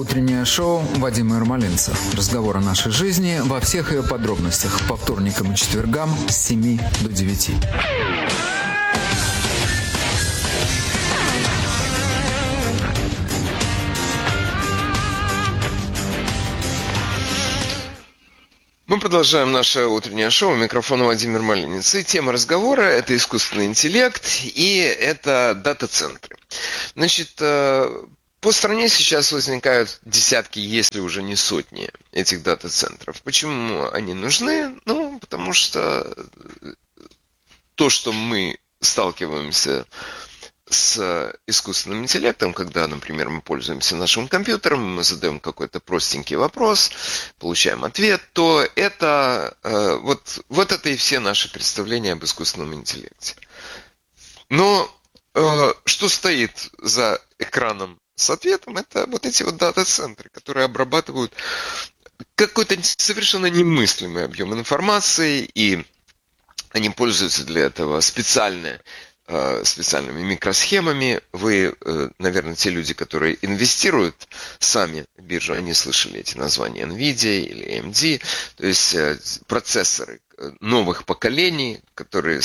Утреннее шоу Вадима Ермолинца. Разговор о нашей жизни во всех ее подробностях. По вторникам и четвергам с 7 до 9. Мы продолжаем наше утреннее шоу. Микрофон Владимир Ермолинец. И тема разговора – это искусственный интеллект и это дата-центры. Значит, по стране сейчас возникают десятки, если уже не сотни этих дата-центров. Почему они нужны? Ну, потому что то, что мы сталкиваемся с искусственным интеллектом, когда, например, мы пользуемся нашим компьютером, мы задаем какой-то простенький вопрос, получаем ответ, то это вот это и все наши представления об искусственном интеллекте. Но что стоит за экраном с ответом, это вот эти вот дата-центры, которые обрабатывают какой-то совершенно немыслимый объем информации, и они пользуются для этого специальными микросхемами. Вы, наверное, те люди, которые инвестируют сами в биржу, они слышали эти названия NVIDIA или AMD, то есть процессоры новых поколений, которые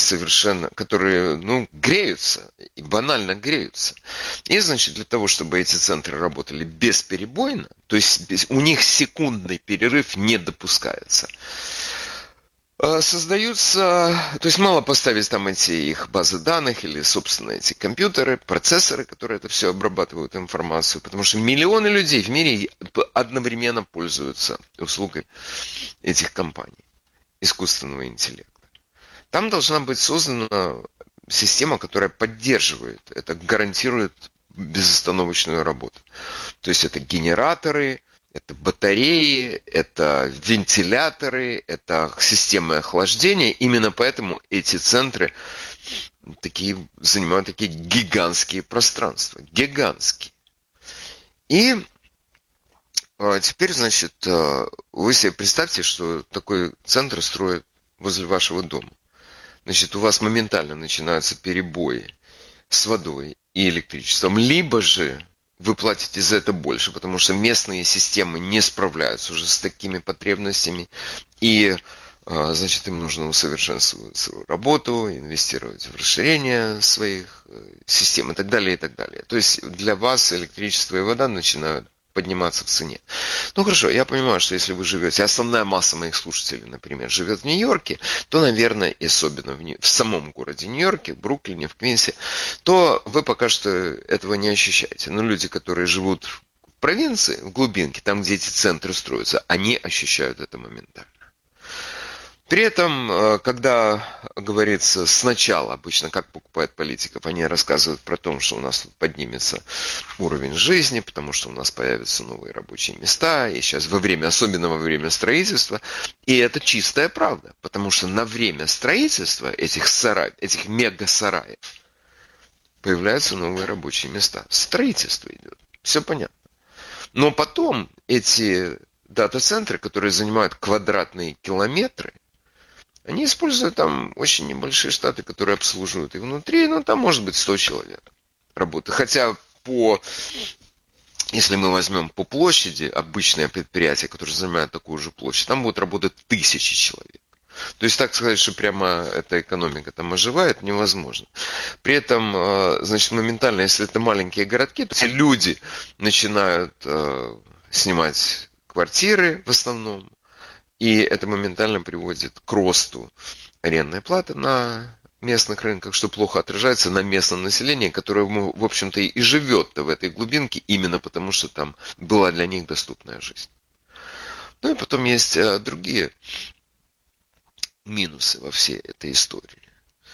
греются, и банально греются. И, значит, для того, чтобы эти центры работали бесперебойно, то есть у них секундный перерыв не допускается, создаются, то есть мало поставить там эти их базы данных или, собственно, эти компьютеры, процессоры, которые это все обрабатывают информацию, потому что миллионы людей в мире одновременно пользуются услугой этих компаний искусственного интеллекта. Там должна быть создана система, которая поддерживает это, гарантирует безостановочную работу. То есть это генераторы, это батареи, это вентиляторы, это системы охлаждения. Именно поэтому эти центры занимают такие гигантские пространства. Гигантские. И теперь, значит, вы себе представьте, что такой центр строят возле вашего дома. Значит, у вас моментально начинаются перебои с водой и электричеством. Либо же вы платите за это больше, потому что местные системы не справляются уже с такими потребностями. И, значит, им нужно усовершенствовать свою работу, инвестировать в расширение своих систем и так далее, и так далее. То есть для вас электричество и вода начинают подниматься в цене. Ну хорошо, я понимаю, что если вы живете, основная масса моих слушателей, например, живет в Нью-Йорке, то, наверное, и особенно в самом городе Нью-Йорке, в Бруклине, в Квинсе, то вы пока что этого не ощущаете. Но люди, которые живут в провинции, в глубинке, там, где эти центры строятся, они ощущают это моментально. При этом, когда говорится сначала, обычно как покупают политиков, они рассказывают про то, что у нас тут поднимется уровень жизни, потому что у нас появятся новые рабочие места, и сейчас особенно во время строительства, и это чистая правда, потому что на время строительства этих мега-сараев появляются новые рабочие места. Строительство идет, все понятно. Но потом эти дата-центры, которые занимают квадратные километры, они используют там очень небольшие штаты, которые обслуживают. И внутри, там может быть 100 человек работы. Хотя если мы возьмем по площади обычное предприятие, которое занимает такую же площадь, там будут работать 1000 человек. То есть так сказать, что прямо эта экономика там оживает, невозможно. При этом, значит, моментально, если это маленькие городки, то эти люди начинают снимать квартиры в основном. И это моментально приводит к росту арендной платы на местных рынках, что плохо отражается на местном населении, которое, в общем-то, и живет-то в этой глубинке, именно потому что там была для них доступная жизнь. Ну и потом есть другие минусы во всей этой истории.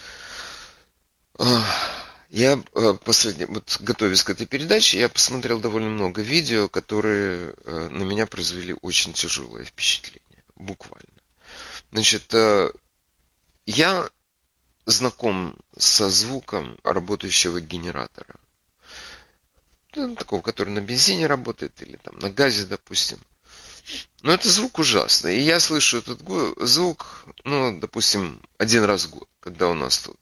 Я готовясь к этой передаче, я посмотрел довольно много видео, которые на меня произвели очень тяжелое впечатление. Буквально. Значит, я знаком со звуком работающего генератора. Такого, который на бензине работает или там на газе, допустим. Но это звук ужасный. И я слышу этот звук, допустим, один раз в год, когда у нас тут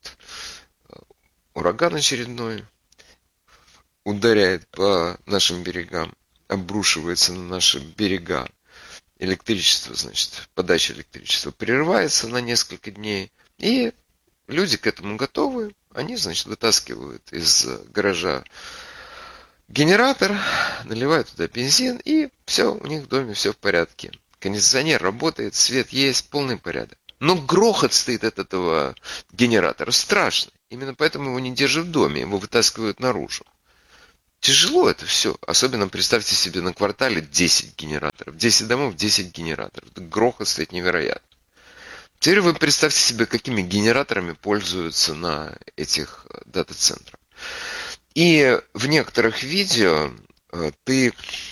ураган очередной ударяет по нашим берегам. обрушивается на наши берега. Электричество, значит, подача электричества прерывается на несколько дней, и люди к этому готовы. Они, значит, вытаскивают из гаража генератор, наливают туда бензин, и все, у них в доме все в порядке. Кондиционер работает, свет есть, полный порядок. Но грохот стоит от этого генератора страшный. Именно поэтому его не держат в доме, его вытаскивают наружу. Тяжело это все. Особенно представьте себе на квартале 10 генераторов. 10 домов, 10 генераторов. Грохот стоит невероятно. Теперь вы представьте себе, какими генераторами пользуются на этих дата-центрах. И в некоторых видео ты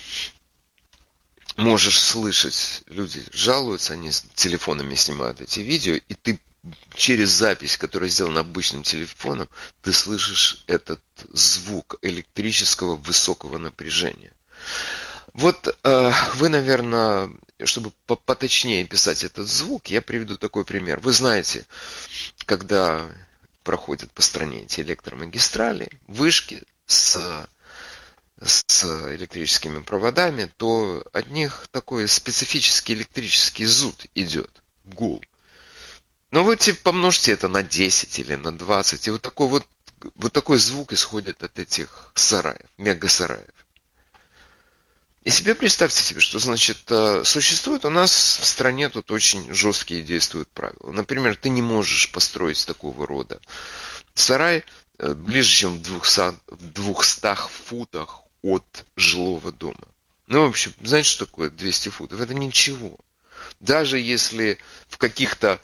можешь слышать, люди жалуются, они с телефонами снимают эти видео, и ты через запись, которая сделана обычным телефоном, ты слышишь этот звук электрического высокого напряжения. Вот вы, наверное, чтобы поточнее писать этот звук, я приведу такой пример. Вы знаете, когда проходят по стране эти электромагистрали, вышки с электрическими проводами, то от них такой специфический электрический зуд идет, гул. Но вы помножьте это на 10 или на 20, и вот такой звук исходит от этих сараев, мега-сараев. И себе представьте себе, что значит существует у нас в стране тут очень жесткие действуют правила. Например, ты не можешь построить такого рода сарай ближе, чем в 200 футах от жилого дома. Ну, в общем, знаете, что такое 200 футов? Это ничего. Даже если в каких-то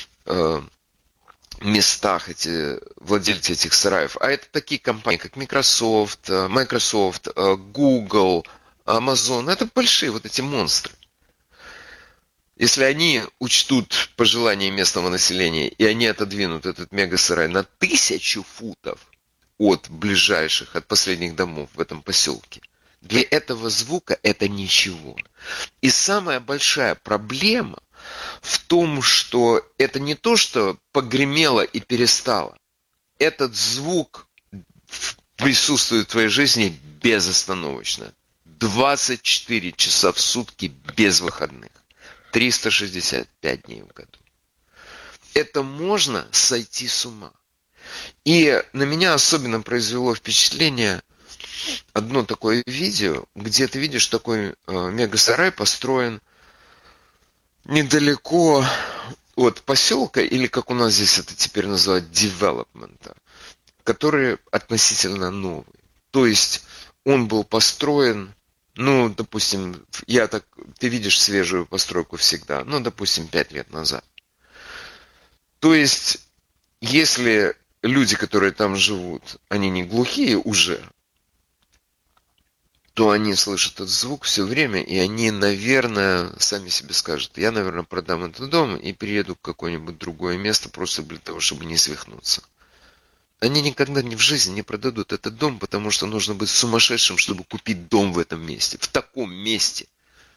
местах эти владельцы этих сараев, а это такие компании, как Microsoft, Google, Amazon, это большие вот эти монстры. Если они учтут пожелания местного населения, и они отодвинут этот мега-сарай на 1000 футов от ближайших, от последних домов в этом поселке, для этого звука это ничего. И самая большая проблема в том, что это не то, что погремело и перестало. Этот звук присутствует в твоей жизни безостановочно. 24 часа в сутки без выходных. 365 дней в году. Это можно сойти с ума. И на меня особенно произвело впечатление одно такое видео, где ты видишь такой мега-сарай построен недалеко от поселка, или как у нас здесь это теперь называют, девелопмента, который относительно новый. То есть он был построен, ну, допустим, ты видишь свежую постройку всегда, ну, допустим, 5 лет назад. То есть, если люди, которые там живут, они не глухие уже, то они слышат этот звук все время, и они, наверное, сами себе скажут, я, наверное, продам этот дом и перееду в какое-нибудь другое место просто для того, чтобы не свихнуться. Они никогда в жизни не продадут этот дом, потому что нужно быть сумасшедшим, чтобы купить дом в этом месте, в таком месте.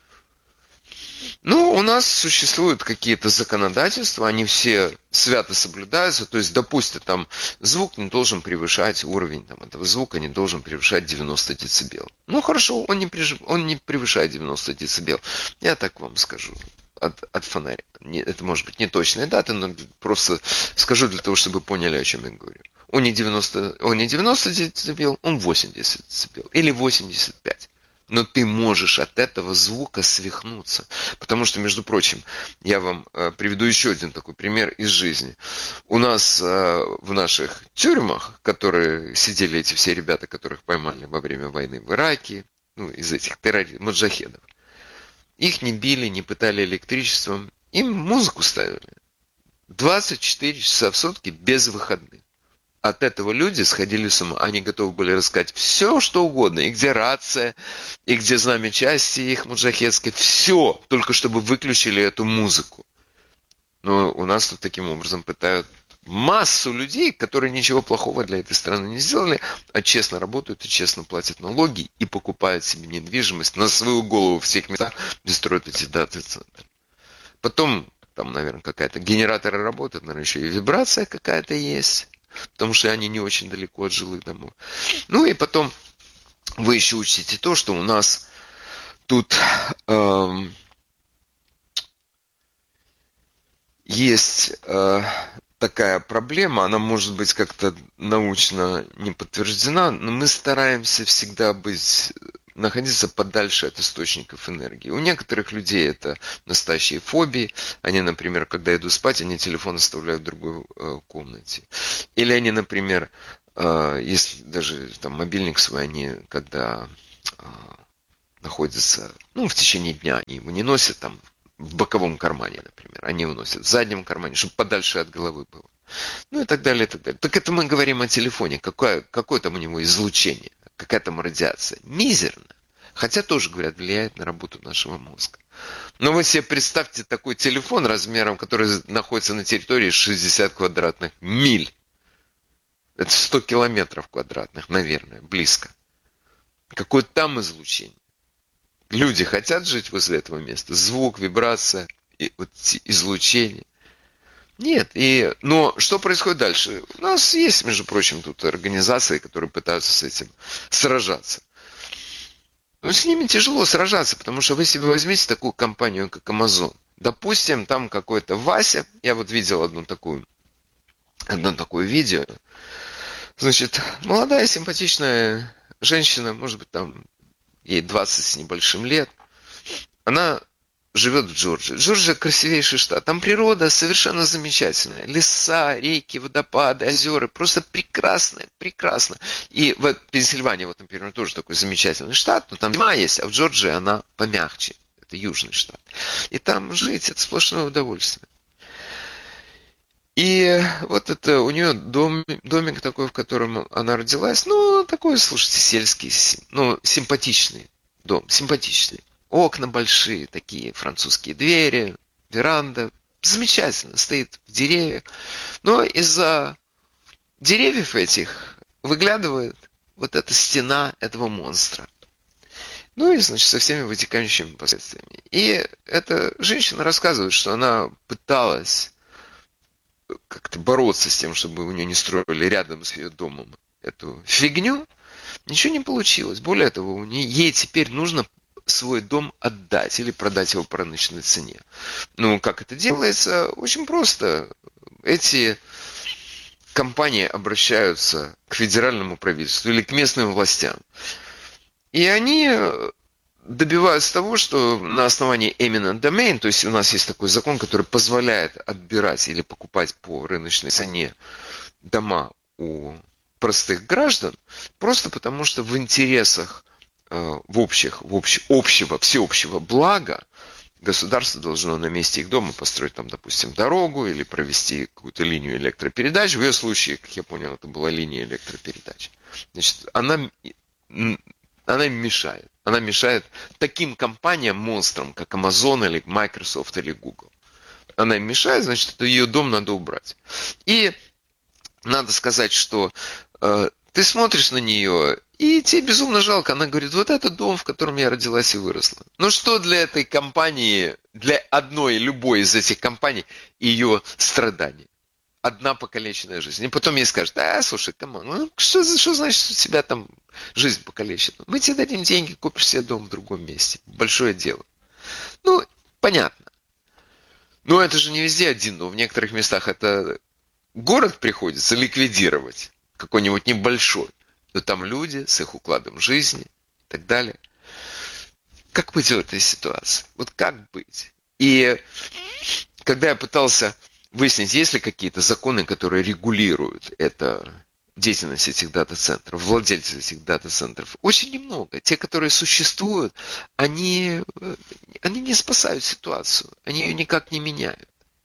Ну, у нас существуют какие-то законодательства, они все свято соблюдаются, то есть, допустим, там звук не должен превышать, уровень этого звука не должен превышать 90 дБ. Ну, хорошо, он не превышает 90 дБ. Я так вам скажу, от фонаря. Это может быть не точная дата, но просто скажу для того, чтобы поняли, о чем я говорю. Он не 90 дБ, он 80 дБ или 85. Но ты можешь от этого звука свихнуться. Потому что, между прочим, я вам приведу еще один такой пример из жизни. У нас в наших тюрьмах, которые сидели эти все ребята, которых поймали во время войны в Ираке, ну, из этих маджахедов, их не били, не пытали электричеством, им музыку ставили. 24 часа в сутки без выходных. От этого люди сходили с ума. Они готовы были рассказать все, что угодно. И где рация, и где знамя части их муджахедской. Все, только чтобы выключили эту музыку. Но у нас тут таким образом пытают массу людей, которые ничего плохого для этой страны не сделали, а честно работают и честно платят налоги и покупают себе недвижимость на свою голову в тех местах, где строят эти дата-центры. Потом, там, наверное, какая-то генераторы работают, наверное, еще и вибрация какая-то есть. Потому что они не очень далеко от жилых домов. Ну и потом вы еще учтите то, что у нас тут есть такая проблема, она может быть как-то научно не подтверждена, но мы стараемся всегда находиться подальше от источников энергии. У некоторых людей это настоящие фобии. Они, например, когда идут спать, они телефон оставляют в другой комнате. Или они, например, если даже там мобильник свой, они когда находятся, в течение дня, они его не носят там в боковом кармане, например. Они его носят в заднем кармане, чтобы подальше от головы было. И так далее, и так далее. Так это мы говорим о телефоне. Какое там у него излучение? Какая там радиация? Мизерно. Хотя тоже, говорят, влияет на работу нашего мозга. Но вы себе представьте такой телефон размером, который находится на территории 60 квадратных миль. Это 100 километров квадратных, наверное, близко. Какое там излучение? Люди хотят жить возле этого места? Звук, вибрация, излучение. Нет. Но что происходит дальше? У нас есть, между прочим, тут организации, которые пытаются с этим сражаться. Но с ними тяжело сражаться, потому что вы себе возьмите такую компанию, как Amazon. Допустим, там какой-то Вася, я вот видел одно такое видео. Значит, молодая, симпатичная женщина, может быть, там ей 20 с небольшим лет, она живет в Джорджии. Джорджия красивейший штат. Там природа совершенно замечательная. Леса, реки, водопады, озера. Просто прекрасно, прекрасно. И в Пенсильвании, вот, например, тоже такой замечательный штат, но там зима есть, а в Джорджии она помягче. Это южный штат. И там жить это сплошное удовольствие. И вот это у нее домик такой, в котором она родилась. Такой, слушайте, сельский, симпатичный дом, симпатичный. Окна большие, такие французские двери, веранда. Замечательно, стоит в деревьях. Но из-за деревьев этих выглядывает вот эта стена этого монстра. И, значит, со всеми вытекающими последствиями. И эта женщина рассказывает, что она пыталась как-то бороться с тем, чтобы у нее не строили рядом с ее домом эту фигню. Ничего не получилось. Более того, ей теперь нужно свой дом отдать или продать его по рыночной цене. Как это делается? Очень просто. Эти компании обращаются к федеральному правительству или к местным властям. И они добиваются того, что на основании eminent domain, то есть у нас есть такой закон, который позволяет отбирать или покупать по рыночной цене дома у простых граждан, просто потому что в интересах всеобщего блага государство должно на месте их дома построить там, допустим, дорогу или провести какую-то линию электропередач. В ее случае, как я понял, это была линия электропередач. Значит, она им мешает. Она мешает таким компаниям-монстрам, как Amazon или Microsoft или Google. Она им мешает, значит, это ее дом надо убрать. И надо сказать, что ты смотришь на нее, и тебе безумно жалко. Она говорит, вот это дом, в котором я родилась и выросла. Что для этой компании, для любой из этих компаний, ее страдания? Одна покалеченная жизнь. И потом ей скажут, слушай, камон, что значит у тебя там жизнь покалечена? Мы тебе дадим деньги, купишь себе дом в другом месте. Большое дело. Понятно. Но это же не везде один, но в некоторых местах это город приходится ликвидировать, какой-нибудь небольшой. Но там люди с их укладом жизни и так далее. Как быть в этой ситуации? Вот как быть? И когда я пытался выяснить, есть ли какие-то законы, которые регулируют деятельность этих дата-центров, владельцев этих дата-центров, очень немного. Те, которые существуют, они не спасают ситуацию, они ее никак не меняют.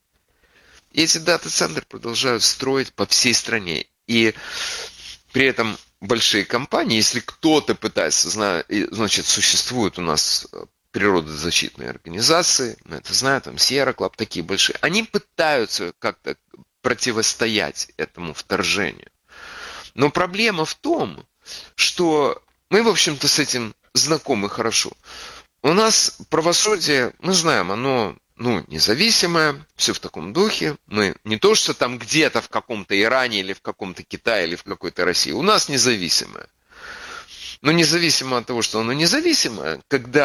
И эти дата-центры продолжают строить по всей стране. И при этом большие компании, если кто-то пытается, значит, существуют у нас природозащитные организации, мы это знаем, там Sierra Club, такие большие, они пытаются как-то противостоять этому вторжению. Но проблема в том, что мы, в общем-то, с этим знакомы хорошо. У нас правосудие, мы знаем, оно независимое, все в таком духе. Мы не то, что там где-то в каком-то Иране или в каком-то Китае или в какой-то России. У нас независимое. Но независимо от того, что оно независимое, когда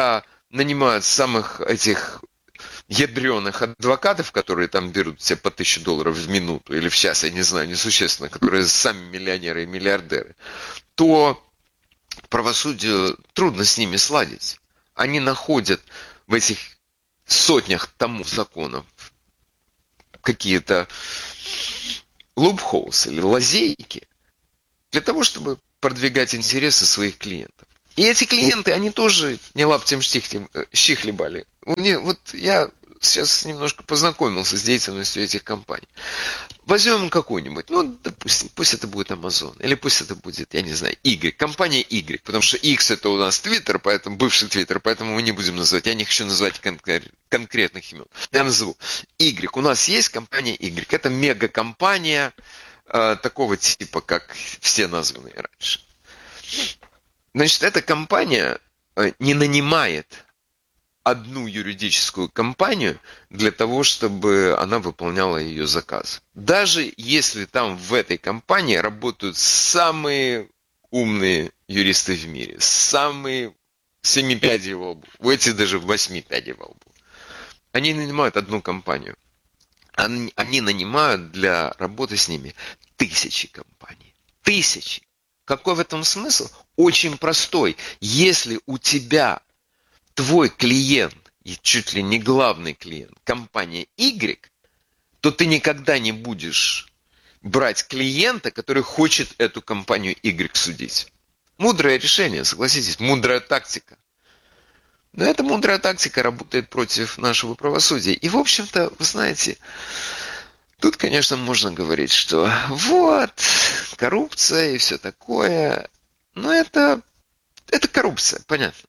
нанимают самых этих ядреных адвокатов, которые там берут себе по $1000 в минуту или в час, я не знаю, несущественно, которые сами миллионеры и миллиардеры, то правосудию трудно с ними сладить. Они находят в этих сотнях томов законов какие-то loopholes или лазейки для того, чтобы продвигать интересы своих клиентов. И эти клиенты, они тоже не лаптем щи хлебали. Вот я сейчас немножко познакомился с деятельностью этих компаний. Возьмем какую-нибудь, допустим, пусть это будет Amazon, или пусть это будет, я не знаю, Y, компания Y, потому что X это у нас Twitter, поэтому бывший Twitter, поэтому мы не будем называть, я не хочу называть конкретных имен. Я назову Y. У нас есть компания Y, это мегакомпания такого типа, как все названные раньше. Значит, эта компания не нанимает одну юридическую компанию для того, чтобы она выполняла ее заказ. Даже если там в этой компании работают самые умные юристы в мире, самые 7 пядей во лбу, у этих даже 8 пядей во лбу. Они нанимают одну компанию. Они нанимают для работы с ними тысячи компаний. Тысячи. Какой в этом смысл? Очень простой. Если у тебя твой клиент, и чуть ли не главный клиент, компания Y, то ты никогда не будешь брать клиента, который хочет эту компанию Y судить. Мудрое решение, согласитесь, мудрая тактика. Но эта мудрая тактика работает против нашего правосудия. И, в общем-то, вы знаете, тут, конечно, можно говорить, что вот, коррупция и все такое. Но это коррупция, понятно.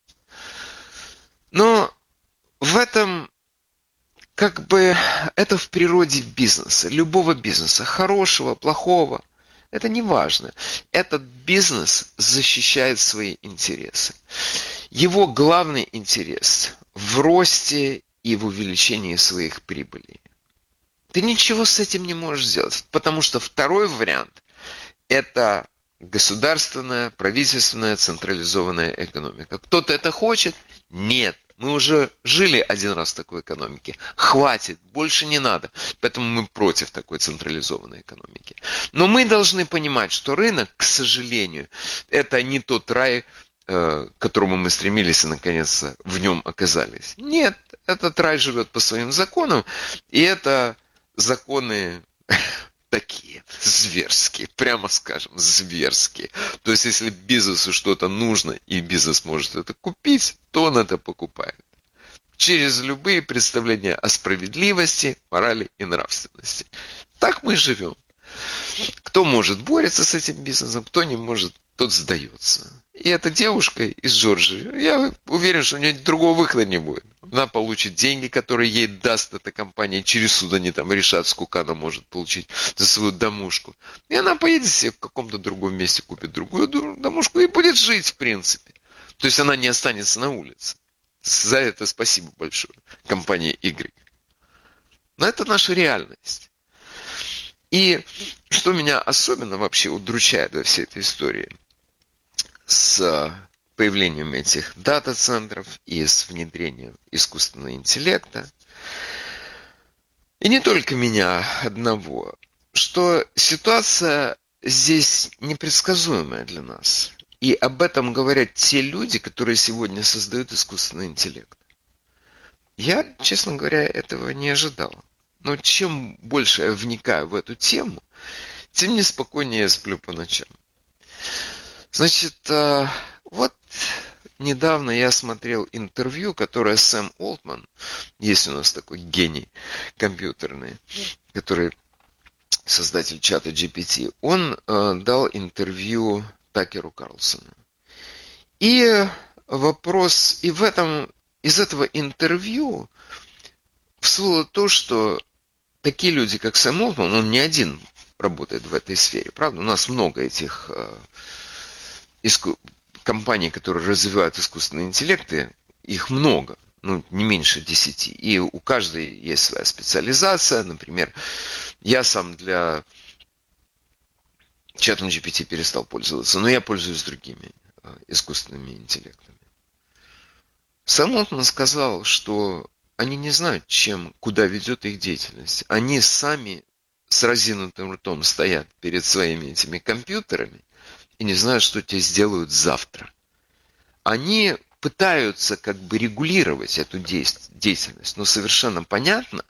Но в этом, это в природе бизнеса, любого бизнеса, хорошего, плохого, это не важно. Этот бизнес защищает свои интересы. Его главный интерес в росте и в увеличении своих прибылей. Ты ничего с этим не можешь сделать, потому что второй вариант – это государственная, правительственная, централизованная экономика. Кто-то это хочет? Нет. Мы уже жили один раз в такой экономике. Хватит, больше не надо. Поэтому мы против такой централизованной экономики. Но мы должны понимать, что рынок, к сожалению, это не тот рай, к которому мы стремились и наконец-то в нем оказались. Нет, этот рай живет по своим законам, и это законы такие зверские, прямо скажем, зверские. То есть, если бизнесу что-то нужно, и бизнес может это купить, то он это покупает. Через любые представления о справедливости, морали и нравственности. Так мы живем. Кто может, борется с этим бизнесом, кто не может, тот сдается. И эта девушка из Джорджии, я уверен, что у нее другого выхода не будет. Она получит деньги, которые ей даст эта компания. Через суд они там решат, сколько она может получить за свою домушку. И она поедет себе в каком-то другом месте, купит другую домушку и будет жить, в принципе. То есть она не останется на улице. За это спасибо большое компании Y. Но это наша реальность. И что меня особенно вообще удручает во всей этой истории с появлением этих дата-центров и с внедрением искусственного интеллекта, и не только меня одного, что ситуация здесь непредсказуемая для нас. И об этом говорят те люди, которые сегодня создают искусственный интеллект. Я, честно говоря, этого не ожидал. Но чем больше я вникаю в эту тему, тем неспокойнее я сплю по ночам. Значит, вот недавно я смотрел интервью, которое Сэм Олтман, есть у нас такой гений компьютерный, который создатель чата GPT, он дал интервью Такеру Карлсону. И вопрос, из этого интервью всплыло то, что такие люди, как Сэм Олтман, он не один работает в этой сфере, правда? У нас много этих компаний, которые развивают искусственные интеллекты, их много, не меньше 10. И у каждой есть своя специализация. Например, я сам для чатом GPT перестал пользоваться, но я пользуюсь другими искусственными интеллектами. Сэм Алтман сказал, что они не знают, куда ведет их деятельность. Они сами с разинутым ртом стоят перед своими этими компьютерами и не знают, что те сделают завтра. Они пытаются как бы регулировать эту деятельность, но совершенно понятно,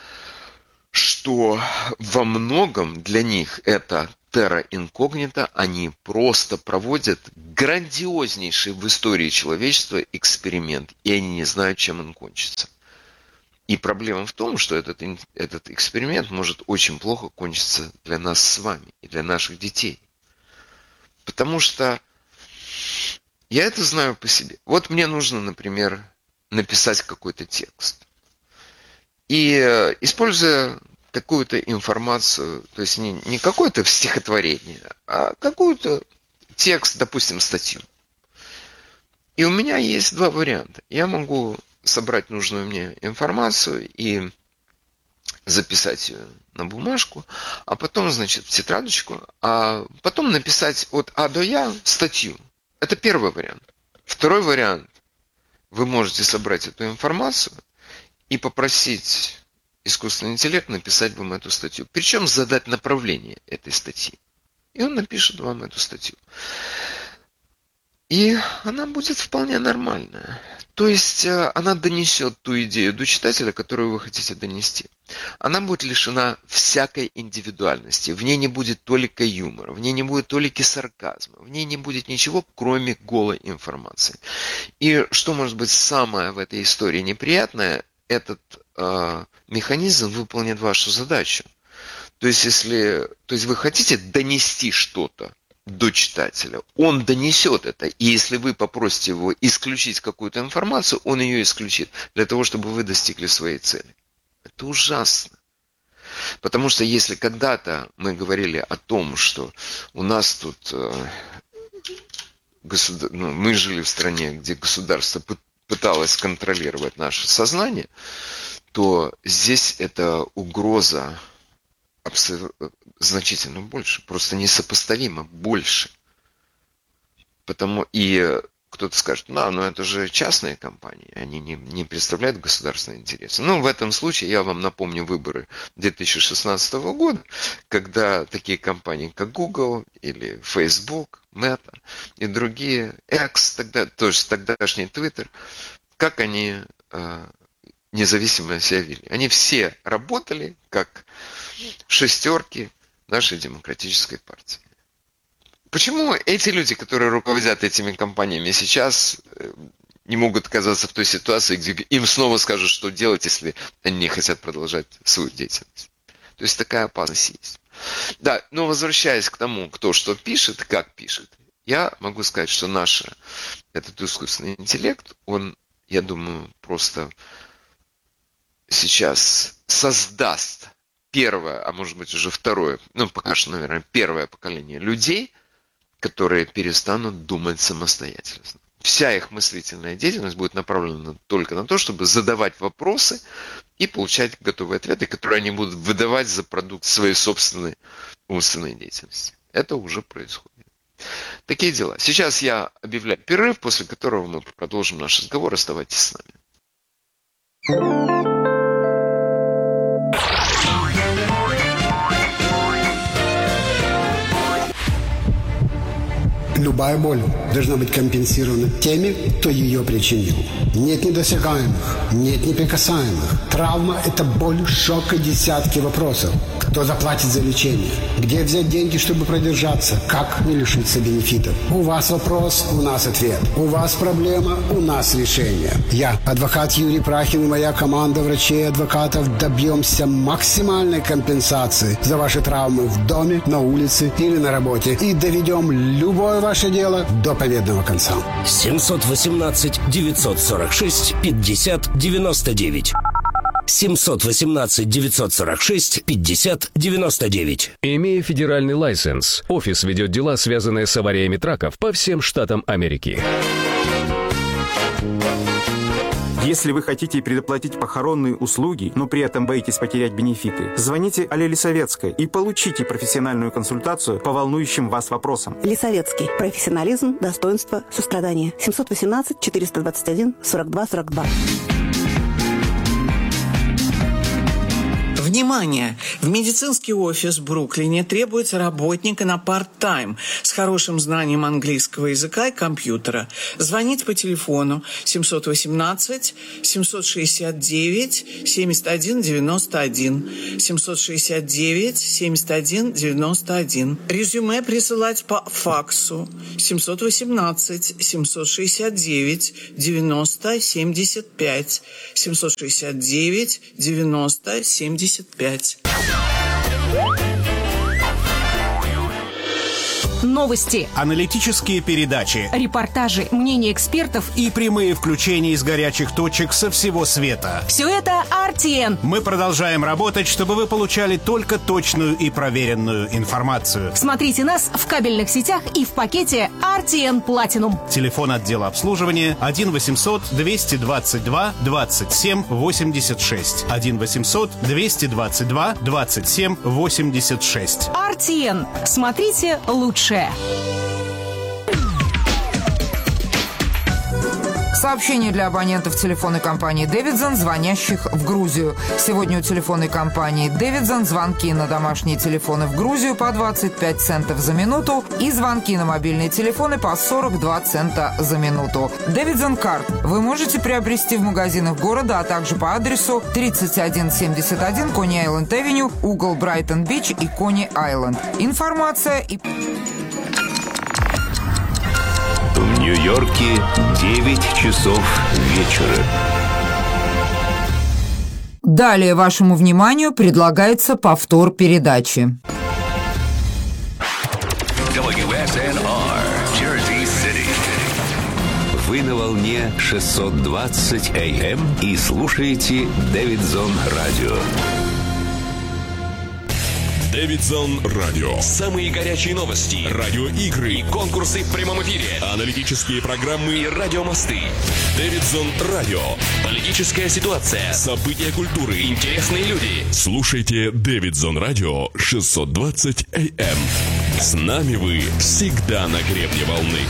что во многом для них это терра инкогнита, они просто проводят грандиознейший в истории человечества эксперимент, и они не знают, чем он кончится. И проблема в том, что этот эксперимент может очень плохо кончиться для нас с вами и для наших детей. Потому что я это знаю по себе. Вот мне нужно, например, написать какой-то текст. И используя какую-то информацию, то есть не какое-то стихотворение, а какой-то текст, допустим, статью. И у меня есть два варианта. Я могу собрать нужную мне информацию и записать ее на бумажку, а потом, значит, в тетрадочку, а потом написать от А до Я статью. Это первый вариант. Второй вариант. Вы можете собрать эту информацию и попросить искусственный интеллект написать вам эту статью. Причем задать направление этой статьи. И он напишет вам эту статью. И она будет вполне нормальная. То есть она донесет ту идею до читателя, которую вы хотите донести. Она будет лишена всякой индивидуальности. В ней не будет толика юмора, в ней не будет толики сарказма, в ней не будет ничего, кроме голой информации. И что может быть самое в этой истории неприятное, этот механизм выполнит вашу задачу. То есть вы хотите донести что-то до читателя, он донесет это. И если вы попросите его исключить какую-то информацию, он ее исключит, для того, чтобы вы достигли своей цели. Это ужасно. Потому что если когда-то мы говорили о том, что у нас тут мы жили в стране, где государство пыталось контролировать наше сознание, то здесь эта угроза значительно больше, просто несопоставимо больше. И кто-то скажет, но это же частные компании, они не представляют государственные интересы. В этом случае я вам напомню выборы 2016 года, когда такие компании, как Google или Facebook, Meta и другие, X, тогдашний Twitter, как они независимо себя вели. Они все работали как шестерки нашей демократической партии. Почему эти люди, которые руководят этими компаниями, сейчас не могут оказаться в той ситуации, где им снова скажут, что делать, если они не хотят продолжать свою деятельность? То есть такая опасность есть. Да, но возвращаясь к тому, кто что пишет, как пишет, я могу сказать, что этот искусственный интеллект, он, я думаю, просто сейчас создаст первое, а может быть уже второе, пока что, наверное, первое поколение людей, которые перестанут думать самостоятельно. Вся их мыслительная деятельность будет направлена только на то, чтобы задавать вопросы и получать готовые ответы, которые они будут выдавать за продукт своей собственной умственной деятельности. Это уже происходит. Такие дела. Сейчас я объявляю перерыв, после которого мы продолжим наш разговор. Оставайтесь с нами. Любая боль должна быть компенсирована теми, кто ее причинил. Нет недосягаемых, нет неприкасаемых. Травма – это боль, шок и десятки вопросов. Кто заплатит за лечение? Где взять деньги, чтобы продержаться? Как не лишиться бенефитов? У вас вопрос, у нас ответ. У вас проблема, у нас решение. Я, адвокат Юрий Прахин и моя команда врачей и адвокатов добьемся максимальной компенсации за ваши травмы в доме, на улице или на работе и доведем любое ваше дело до победного конца. 718-946-50-99. 718-946-50-99. Имея федеральный лайсенс, офис ведет дела, связанные с авариями траков по всем штатам Америки. Если вы хотите предоплатить похоронные услуги, но при этом боитесь потерять бенефиты, звоните Алле Лисовецкой и получите профессиональную консультацию по волнующим вас вопросам. Лисовецкий. Профессионализм, достоинство, сострадание. 718-421-42-42. Внимание! В медицинский офис в Бруклине требуется работника на парт-тайм с хорошим знанием английского языка и компьютера. Звонить по телефону 718-769-7191. 769-7191. Резюме присылать по факсу 718-769-90-75. 769-90-75. Новости, аналитические передачи, репортажи, мнения экспертов и прямые включения из горячих точек со всего света. Все это RTN. Мы продолжаем работать, чтобы вы получали только точную и проверенную информацию. Смотрите нас в кабельных сетях и в пакете RTN Platinum. Телефон отдела обслуживания 1-800-222-27-86. 1-800-222-27-86. RTN. Смотрите лучше. Сообщение для абонентов телефонной компании «Дэвидсон», звонящих в Грузию. Сегодня у телефонной компании «Дэвидсон» звонки на домашние телефоны в Грузию по 25 центов за минуту и звонки на мобильные телефоны по 42 цента за минуту. «Дэвидсон Карт» вы можете приобрести в магазинах города, а также по адресу 3171 Кони-Айленд-Авеню, угол Брайтон-Бич и Кони-Айленд. Информация и... В Нью-Йорке 9 часов вечера. Далее вашему вниманию предлагается повтор передачи. WSNR, Jersey City. Вы на волне 620 AM и слушаете Дэвидсон Радио. Дэвидсон Радио. Самые горячие новости, радиоигры и конкурсы в прямом эфире, аналитические программы и радиомосты. Дэвидсон Радио. Политическая ситуация, события культуры, интересные люди. Слушайте Дэвидсон Радио 620 AM. С нами вы всегда на гребне волны.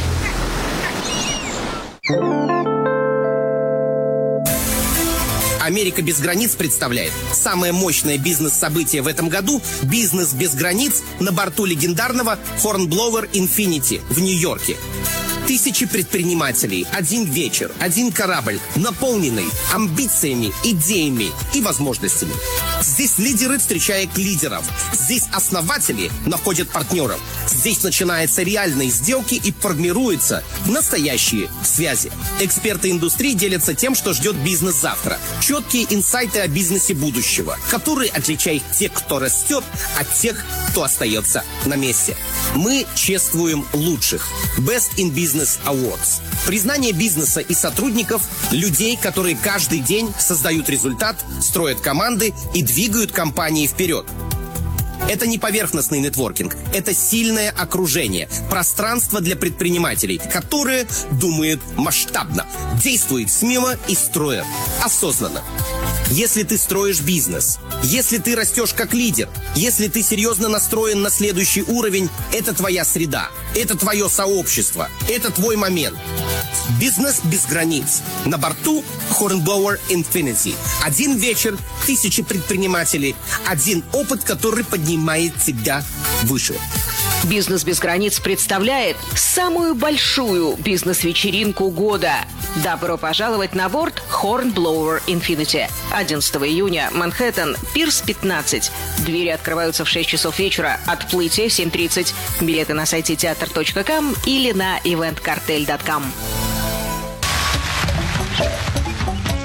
«Америка без границ» представляет самое мощное бизнес-событие в этом году – «Бизнес без границ» на борту легендарного Hornblower Infinity в Нью-Йорке. Тысячи предпринимателей, один вечер, один корабль, наполненный амбициями, идеями и возможностями. Здесь лидеры встречают лидеров. Здесь основатели находят партнеров. Здесь начинаются реальные сделки и формируются настоящие связи. Эксперты индустрии делятся тем, что ждет бизнес завтра. Четкие инсайты о бизнесе будущего, которые отличают тех, кто растет, от тех, кто остается на месте. Мы чествуем лучших. Best in Business Awards. Признание бизнеса и сотрудников, людей, которые каждый день создают результат, строят команды и двигают компании вперед. Это не поверхностный нетворкинг, это сильное окружение, пространство для предпринимателей, которые думают масштабно, действуют смело и строят осознанно. Если ты строишь бизнес, если ты растешь как лидер, если ты серьезно настроен на следующий уровень, это твоя среда, это твое сообщество, это твой момент. Бизнес без границ. На борту Hornblower Infinity. Один вечер, тысячи предпринимателей, один опыт, который поднимает тебя выше. «Бизнес без границ» представляет самую большую бизнес-вечеринку года. Добро пожаловать на борт Hornblower Infinity. 11 июня, Манхэттен, Пирс 15. Двери открываются в 6 часов вечера, отплытие в 7:30. Билеты на сайте teatr.com или на eventcartel.com. Привет!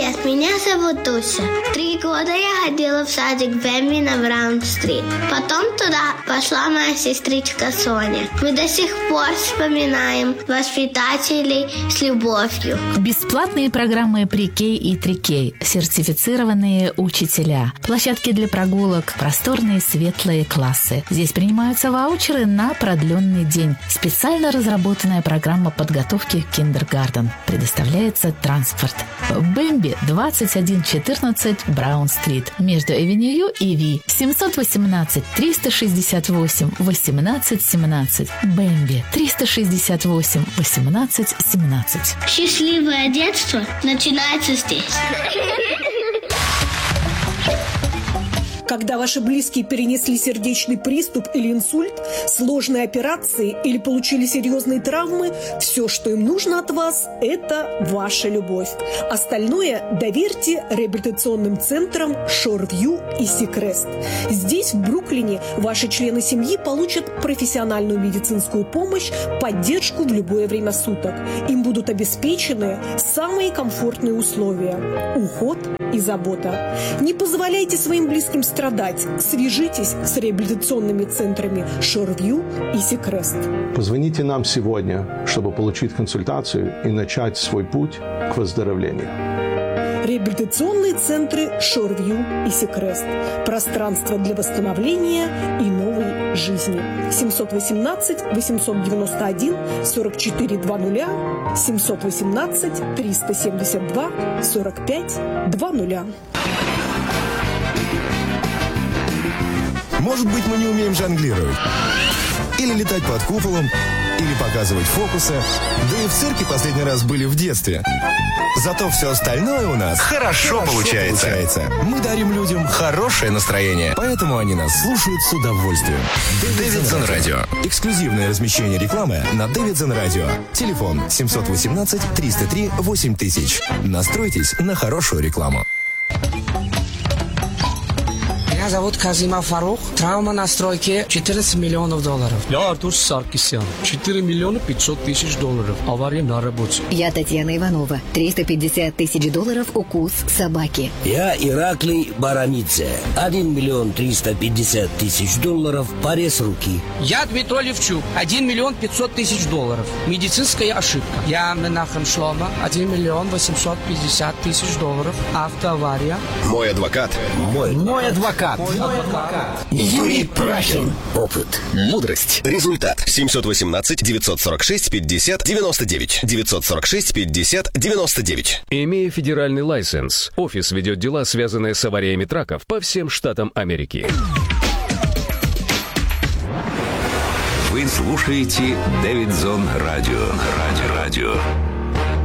Привет, меня зовут Туся. 3 года я ходила в садик Бэмби на Браун-стрит. Потом туда пошла моя сестричка Соня. Мы до сих пор вспоминаем воспитателей с любовью. Бесплатные программы Pre-K и 3K, сертифицированные учителя, площадки для прогулок, просторные светлые классы. Здесь принимаются ваучеры на продленный день. Специально разработанная программа подготовки к киндергартен. Предоставляется транспорт. Бэмби 2114 Браун-стрит. Между Эвеню и Ви. 718 368 18 17. Бэмби 368 18 17. Счастливое детство начинается здесь. Когда ваши близкие перенесли сердечный приступ или инсульт, сложные операции или получили серьезные травмы, все, что им нужно от вас, это ваша любовь. Остальное доверьте реабилитационным центрам Шорвью и Сикрест. Здесь, в Бруклине, ваши члены семьи получат профессиональную медицинскую помощь, поддержку в любое время суток. Им будут обеспечены самые комфортные условия – уход и забота. Не позволяйте своим близким страдать. Свяжитесь с реабилитационными центрами Шорвью и Сикрест. Позвоните нам сегодня, чтобы получить консультацию и начать свой путь к выздоровлению. Реабилитационные центры Шорвью и Сикрест. Пространство для восстановления и новой жизни. 718 891 44 00 718 372 45 20. Может быть, мы не умеем жонглировать. Или летать под куполом, или показывать фокусы. Да и в цирке последний раз были в детстве. Зато все остальное у нас хорошо получается. Мы дарим людям хорошее настроение, поэтому они нас слушают с удовольствием. Davidson Radio. Эксклюзивное размещение рекламы на Davidson Radio. Телефон 718 303 8000. Настройтесь на хорошую рекламу. Меня зовут Казима Фарух. Травма на стройке $14 миллионов. Я Артур Саркисян. $4 миллиона 500 тысяч. Авария на работе. Я Татьяна Иванова. $350 тысяч укус собаки. Я Ираклий Баранидзе. $1 миллион 350 тысяч порез руки. Я Дмитрий Левчук. $1 миллион 500 тысяч. Медицинская ошибка. Я Менахем Шлома. $1 миллион 850 тысяч. Автоавария. Мой адвокат. Мой адвокат. Юрий Прахин. Опыт. Мудрость. Результат. 718 946 50 99. 946 50 99. Имея федеральный лайсенс, офис ведет дела, связанные с авариями траков по всем штатам Америки. Вы слушаете Davidson Radio.